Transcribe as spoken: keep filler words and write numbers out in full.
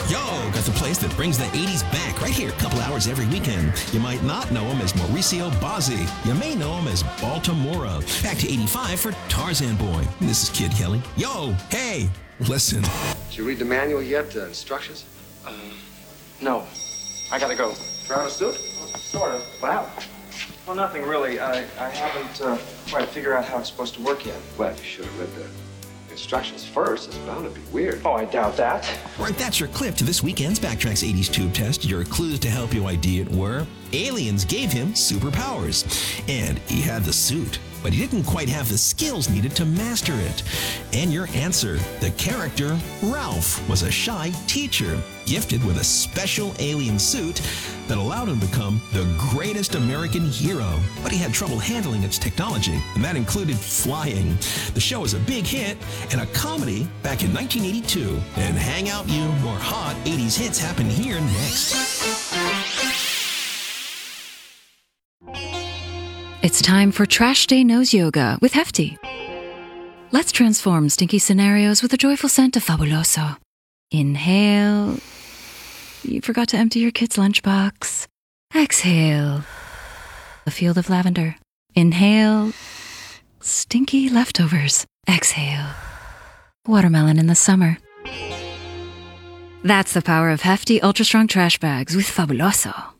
Yo, got the place that brings the eighties back right here a couple hours every weekend. You might not know him as Mauricio Bozzi. You may know him as Baltimora. Back to eighty-five for Tarzan Boy. This is Kid Kelly. Yo, hey, listen. Did you read the manual yet, the instructions? Uh, no. I gotta go. Try on a suit? Sort of. Wow. Well, nothing really. I, I haven't uh, quite figured out how it's supposed to work yet. Well, you should have read the instructions first. It's bound to be weird. Oh, I doubt that. Right, that's your clip to this weekend's Backtracks eighties Tube Test. Your clues to help you ID it were: aliens gave him superpowers, and he had the suit, but he didn't quite have the skills needed to master it. And your answer: the character Ralph was a shy teacher, gifted with a special alien suit that allowed him to become the greatest American hero. But he had trouble handling its technology, and that included flying. The show was a big hit and a comedy back in nineteen eighty-two. And Hang Out You, more hot eighties hits happen here next. It's time for Trash Day Nose Yoga with Hefty. Let's transform stinky scenarios with a joyful scent of Fabuloso. Inhale. You forgot to empty your kid's lunchbox. Exhale. A field of lavender. Inhale. Stinky leftovers. Exhale. Watermelon in the summer. That's the power of Hefty Ultra Strong Trash Bags with Fabuloso.